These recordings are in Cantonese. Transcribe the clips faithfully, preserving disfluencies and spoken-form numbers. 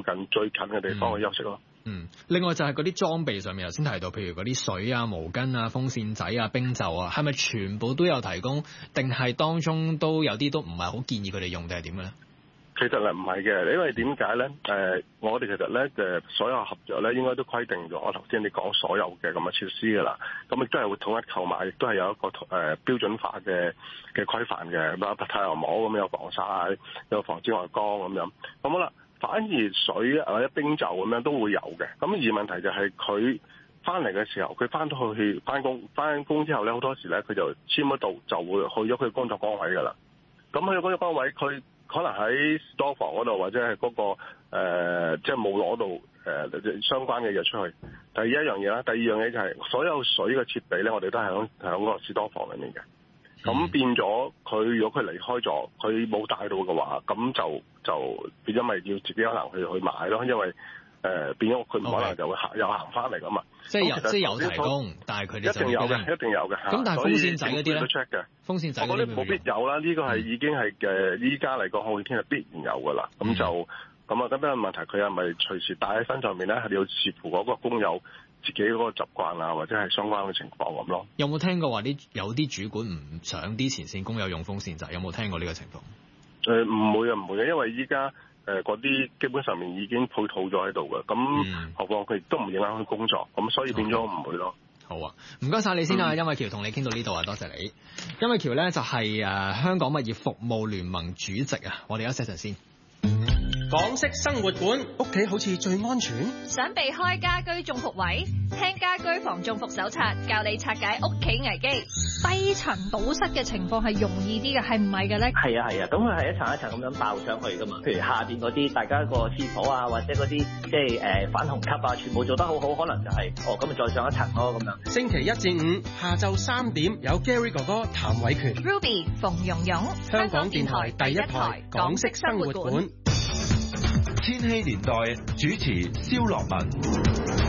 近最近嘅地方去休息咯。 嗯，另外就係嗰啲裝備上面，頭先提到，譬如嗰啲水啊、毛巾啊、風扇仔啊、冰袖啊，係咪全部都有提供？定係當中都有啲都唔係好建議佢哋用，定係點嘅咧？ 其實咧唔係嘅，因為點解咧？誒、呃，我哋其實咧誒，所有合約咧應該都規定咗，我頭先你講所有嘅咁嘅設施㗎啦。咁亦都係會統一購買，亦都係有一個誒、呃、標準化嘅嘅規範嘅，包括太陽帽咁有防曬，有防紫外光咁樣。咁好啦。反而水或者冰袖咁樣都會有嘅，咁而問題就係佢翻嚟嘅時候，佢翻到去翻工，翻工之後咧，好多時咧佢就簽咗到，就會去咗佢工作崗位㗎啦。咁去工作崗位，佢可能喺 store 房嗰度或者係嗰、嗰個誒，即係冇攞到誒相關嘅嘢出去。第一樣嘢啦，第二樣嘢就係所有水嘅設備咧，我哋都係喺喺個 store 房裡面嘅。咁變咗佢，如果佢離開咗，佢冇帶到嘅話，咁就就變咗咪要自己可能去去買咯，因為誒、呃、變咗佢唔可能就會行又行翻嚟噶嘛。 即係有即係有提供，但係佢哋一定有嘅，一定有嘅。 咁但係風扇仔嗰啲咧，風扇仔嗰啲冇必有啦。呢、呢個係已經係嘅，依家嚟講，我已經係必然有噶啦。咁、嗯、就咁啊，咁樣問題，佢係咪隨時帶喺身上面咧？係你要視乎嗰個工友自己嗰個習慣啊，或者係相關嘅情況咁咯。 有冇聽過話啲有啲主管唔想啲前線工友用風扇仔？有冇聽過呢個情況？ 誒、呃、唔會啊，唔會嘅，因為依家誒嗰啲基本上面已經配套咗喺度嘅。咁、嗯、何況佢亦都唔影響佢工作，咁所以變咗唔會咯。 好啊，唔該晒你先啊，甄韋喬同你傾到呢度啊，多謝你。甄韋喬咧就係、是、誒、呃、香港物業服務聯盟主席啊，我哋休息陣先。 港式生活館，屋企好似最安全。 想避開家居中伏位，聽家居防中伏手冊，教你拆解屋企危機。低層堵塞嘅情況係容易啲嘅，係唔係嘅咧？ 係啊係啊，咁佢係一層一層咁樣爆上去噶嘛。譬如下邊嗰啲，大家個廁所啊，或者嗰啲即係誒反虹吸啊，全部做得好好，可能就係、是、哦咁咪再上一層咯咁樣。 星期一至五下晝三點有 Gary 哥哥譚偉權 Ruby 馮蓉蓉，香港電台第一台港式生活館。 千禧年代主持蕭樂文。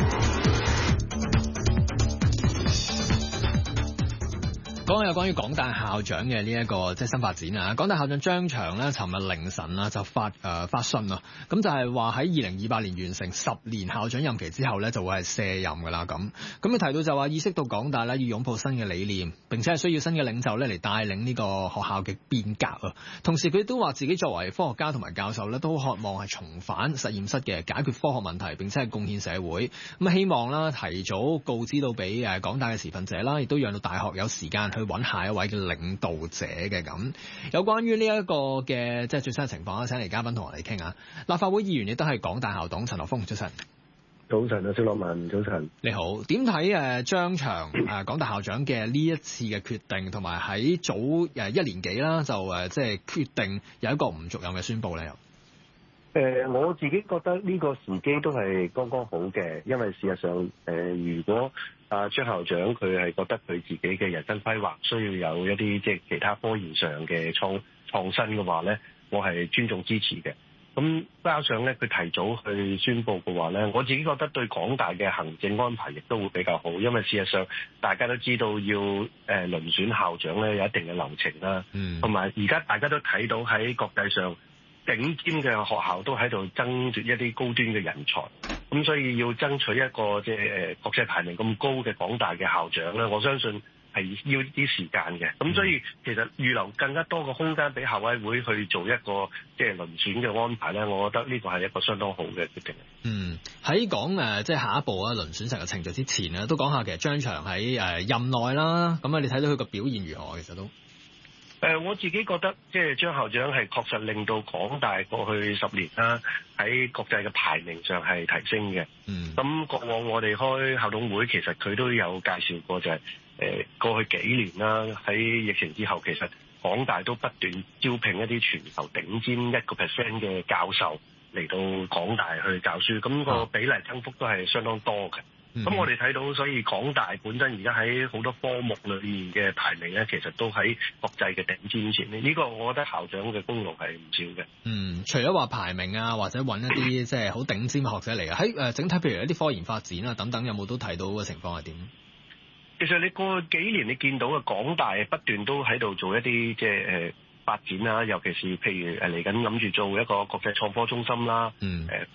講下有關於港大校長嘅呢一個即係新發展啊！港大校長張翔咧，尋日凌晨啊就發誒、呃、發信啊，咁就係話喺二零二八年完成十年校長任期之後咧，就會係卸任噶啦咁。咁你提到就話意識到港大咧要擁抱新嘅理念，並且係需要新嘅領袖咧嚟帶領呢個學校嘅變革啊。同時佢都話自己作為科學家同埋教授咧，都渴望係重返實驗室嘅解決科學問題，並且係貢獻社會。咁希望啦提早告知到俾誒港大嘅持份者啦，亦都讓到大學有時間去揾下一位嘅領導者嘅咁。有關於呢一個嘅即係最新嘅情況啦，請嚟嘉賓同我哋傾下。立法會議員亦都係港大校董陳學鋒，早晨。 早晨啊，蕭樂文，早晨。 你好，點睇誒張翔誒港大校長嘅呢一次嘅決定，同埋喺早誒一年幾啦，就誒即係決定有一個唔續任嘅宣佈咧？ 誒、呃，我自己覺得呢個時機都係剛剛好嘅，因為事實上誒、呃，如果阿張校長佢係覺得佢自己嘅人生規劃需要有一啲即係其他科研上嘅創創新嘅話咧，我係尊重支持嘅。咁加上咧，佢提早去宣佈嘅話咧，我自己覺得對港大嘅行政安排亦都會比較好，因為事實上大家都知道要誒遴選校長咧有一定嘅流程啦，同埋而家大家都睇到喺國際上頂尖嘅學校都喺度爭奪一啲高端嘅人才，咁所以要爭取一個即係誒國際排名咁高嘅港大嘅校長咧，我相信係要啲時間嘅。咁所以其實預留更加多嘅空間俾校委會去做一個即係遴選嘅安排咧，我覺得呢個係一個相當好嘅決定。 嗯，喺講誒即係下一步啊遴選成個程序之前咧，都講下其實張翔喺誒任內啦，咁啊你睇到佢個表現如何？其實都。 誒、呃、我自己覺得，即係張校長係確實令到港大過去十年啦，喺國際嘅排名上係提升嘅。嗯。咁過往我哋開校董會，其實佢都有介紹過、就是，就係誒過去幾年啦，喺疫情之後，其實港大都不斷招聘一啲全球頂尖一個 percent 嘅教授嚟到港大去教書，咁、那個比例增幅都係相當多嘅。咁、嗯、我哋睇到，所以港大本身而家喺好多科目裏面嘅排名咧，其實都喺國際嘅頂尖前面。呢、這個我覺得校長嘅功勞係唔少嘅。嗯， 除咗話排名啊，或者揾一啲即係好頂尖嘅學者嚟啊，喺誒整體譬如一啲科研發展啊等等，有冇都睇到嘅情況係點？ 其實你過去幾年你見到嘅港大不斷都喺度做一啲即係誒發展啦，尤其是譬如誒嚟緊諗住做一個國際創科中心啦。嗯。誒、呃。